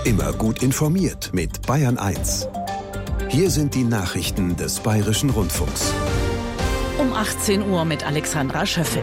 Immer gut informiert mit Bayern 1. Hier sind die Nachrichten des Bayerischen Rundfunks. Um 18 Uhr mit Alexandra Schöffel.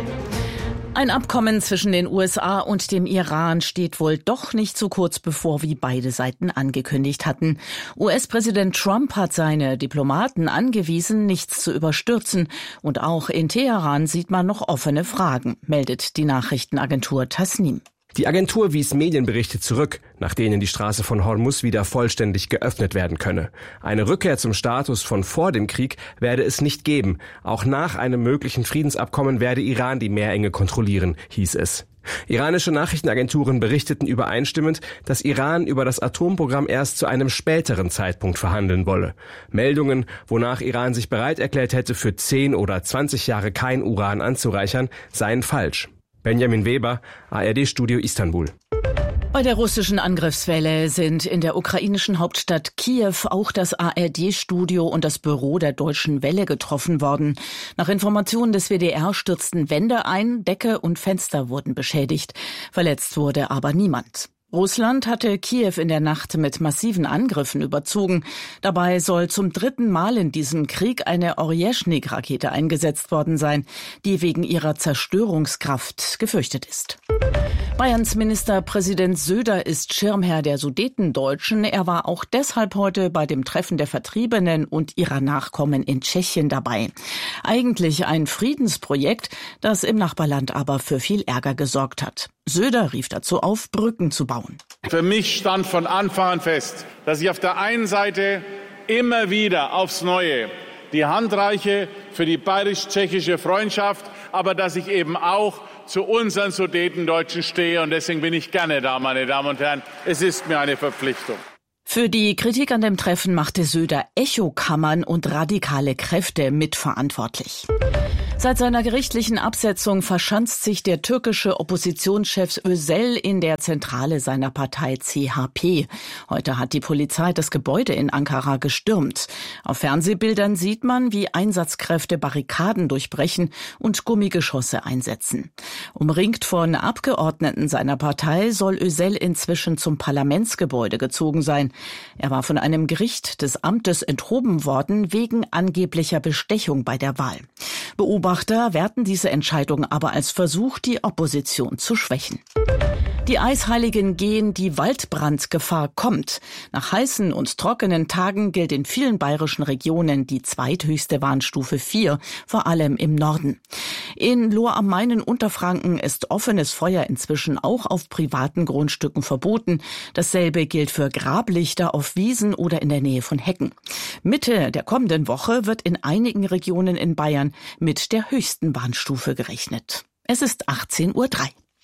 Ein Abkommen zwischen den USA und dem Iran steht wohl doch nicht so kurz bevor, wie beide Seiten angekündigt hatten. US-Präsident Trump hat seine Diplomaten angewiesen, nichts zu überstürzen. Und auch in Teheran sieht man noch offene Fragen, meldet die Nachrichtenagentur Tasnim. Die Agentur wies Medienberichte zurück, nach denen die Straße von Hormuz wieder vollständig geöffnet werden könne. Eine Rückkehr zum Status von vor dem Krieg werde es nicht geben. Auch nach einem möglichen Friedensabkommen werde Iran die Meerenge kontrollieren, hieß es. Iranische Nachrichtenagenturen berichteten übereinstimmend, dass Iran über das Atomprogramm erst zu einem späteren Zeitpunkt verhandeln wolle. Meldungen, wonach Iran sich bereit erklärt hätte, für 10 oder 20 Jahre kein Uran anzureichern, seien falsch. Benjamin Weber, ARD-Studio Istanbul. Bei der russischen Angriffswelle sind in der ukrainischen Hauptstadt Kiew auch das ARD-Studio und das Büro der Deutschen Welle getroffen worden. Nach Informationen des WDR stürzten Wände ein, Decke und Fenster wurden beschädigt. Verletzt wurde aber niemand. Russland hatte Kiew in der Nacht mit massiven Angriffen überzogen. Dabei soll zum 3. Mal in diesem Krieg eine Orjeschnik-Rakete eingesetzt worden sein, die wegen ihrer Zerstörungskraft gefürchtet ist. Bayerns Ministerpräsident Söder ist Schirmherr der Sudetendeutschen. Er war auch deshalb heute bei dem Treffen der Vertriebenen und ihrer Nachkommen in Tschechien dabei. Eigentlich ein Friedensprojekt, das im Nachbarland aber für viel Ärger gesorgt hat. Söder rief dazu auf, Brücken zu bauen. Für mich stand von Anfang an fest, dass ich auf der einen Seite immer wieder aufs Neue die Hand reiche für die bayerisch-tschechische Freundschaft, aber dass ich eben auch zu unseren Sudetendeutschen stehe. Und deswegen bin ich gerne da, meine Damen und Herren. Es ist mir eine Verpflichtung. Für die Kritik an dem Treffen machte Söder Echokammern und radikale Kräfte mitverantwortlich. Seit seiner gerichtlichen Absetzung verschanzt sich der türkische Oppositionschef Özel in der Zentrale seiner Partei CHP. Heute hat die Polizei das Gebäude in Ankara gestürmt. Auf Fernsehbildern sieht man, wie Einsatzkräfte Barrikaden durchbrechen und Gummigeschosse einsetzen. Umringt von Abgeordneten seiner Partei soll Özel inzwischen zum Parlamentsgebäude gezogen sein. Er war von einem Gericht des Amtes enthoben worden wegen angeblicher Bestechung bei der Wahl. Beobachter werten diese Entscheidung aber als Versuch, die Opposition zu schwächen. Die Eisheiligen gehen, die Waldbrandgefahr kommt. Nach heißen und trockenen Tagen gilt in vielen bayerischen Regionen die zweithöchste Warnstufe 4, vor allem im Norden. In Lohr am Main in Unterfranken ist offenes Feuer inzwischen auch auf privaten Grundstücken verboten. Dasselbe gilt für Grablichter auf Wiesen oder in der Nähe von Hecken. Mitte der kommenden Woche wird in einigen Regionen in Bayern mit der höchsten Warnstufe gerechnet. Es ist 18:03 Uhr.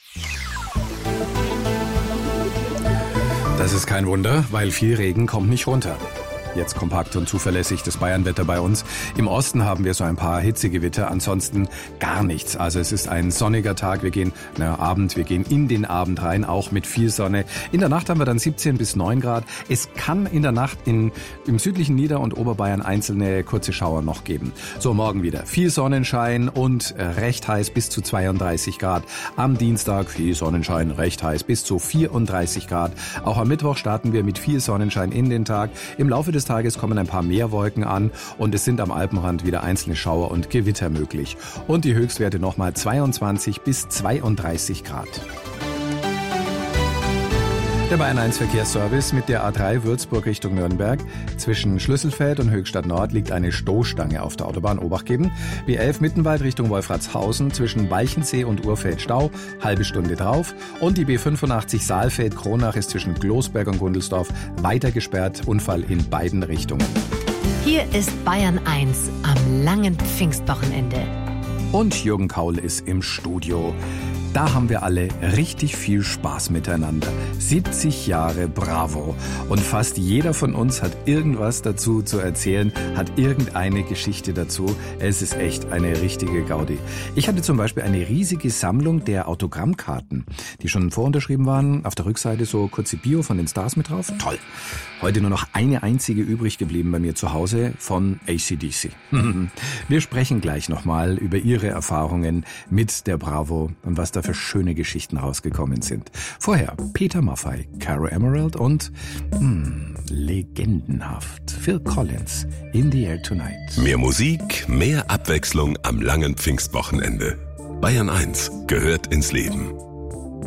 Das ist kein Wunder, weil viel Regen kommt nicht runter. Jetzt kompakt und zuverlässig das Bayernwetter bei uns. Im Osten haben wir so ein paar Hitzegewitter, ansonsten gar nichts. Also es ist ein sonniger Tag. Wir gehen in den Abend rein, auch mit viel Sonne. In der Nacht haben wir dann 17 bis 9 Grad. Es kann in der Nacht im südlichen Nieder- und Oberbayern einzelne kurze Schauer noch geben. So, morgen wieder viel Sonnenschein und recht heiß bis zu 32 Grad. Am Dienstag viel Sonnenschein, recht heiß bis zu 34 Grad. Auch am Mittwoch starten wir mit viel Sonnenschein in den Tag. Im Laufe des Tages kommen ein paar mehr Wolken an und es sind am Alpenrand wieder einzelne Schauer und Gewitter möglich. Und die Höchstwerte nochmal 22 bis 32 Grad. Der Bayern 1 Verkehrsservice mit der A3 Würzburg Richtung Nürnberg. Zwischen Schlüsselfeld und Höchstadt Nord liegt eine Stoßstange auf der Autobahn. Obacht geben. B11 Mittenwald Richtung Wolfratshausen. Zwischen Walchensee und Urfeld Stau. Halbe Stunde drauf. Und die B85 Saalfeld-Kronach ist zwischen Glosberg und Gundelsdorf weiter gesperrt. Unfall in beiden Richtungen. Hier ist Bayern 1 am langen Pfingstwochenende. Und Jürgen Kaul ist im Studio. Da haben wir alle richtig viel Spaß miteinander. 70 Jahre Bravo. Und fast jeder von uns hat irgendwas dazu zu erzählen, hat irgendeine Geschichte dazu. Es ist echt eine richtige Gaudi. Ich hatte zum Beispiel eine riesige Sammlung der Autogrammkarten, die schon vorunterschrieben waren. Auf der Rückseite so kurze Bio von den Stars mit drauf. Toll. Heute nur noch eine einzige übrig geblieben bei mir zu Hause von AC/DC. Wir sprechen gleich nochmal über Ihre Erfahrungen mit der Bravo und was da für schöne Geschichten rausgekommen sind. Vorher Peter Maffay, Caro Emerald und legendenhaft Phil Collins, In the Air Tonight. Mehr Musik, mehr Abwechslung am langen Pfingstwochenende. Bayern 1 gehört ins Leben.